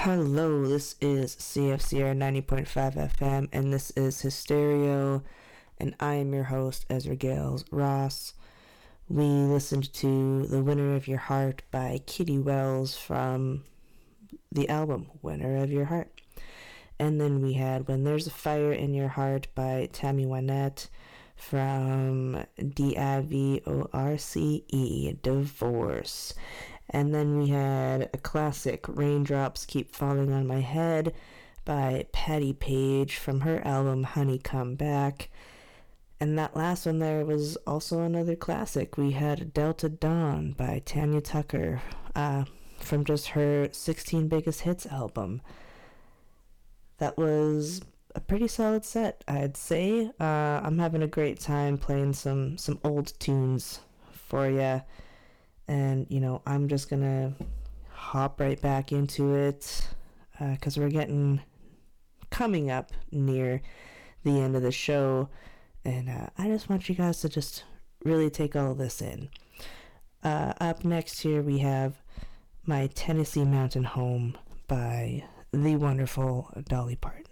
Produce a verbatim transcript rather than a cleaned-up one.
Hello, this is C F C R ninety point five F M, and this is Hysterio, and I am your host, Ezra Gales Ross. We listened to The Winner of Your Heart by Kitty Wells from the album Winner of Your Heart. And then we had When There's a Fire in Your Heart by Tammy Wynette from D I V O R C E, Divorce. And then we had a classic, Raindrops Keep Falling on My Head by Patti Page from her album Honey Come Back. And that last one there was also another classic. We had Delta Dawn by Tanya Tucker uh, from just her sixteen Biggest Hits album. That was a pretty solid set, I'd say. Uh, I'm having a great time playing some, some old tunes for you. And, you know, I'm just going to hop right back into it because uh, we're getting coming up near the end of the show. And uh, I just want you guys to just really take all of this in. Uh, up next here we have My Tennessee Mountain Home by the wonderful Dolly Parton.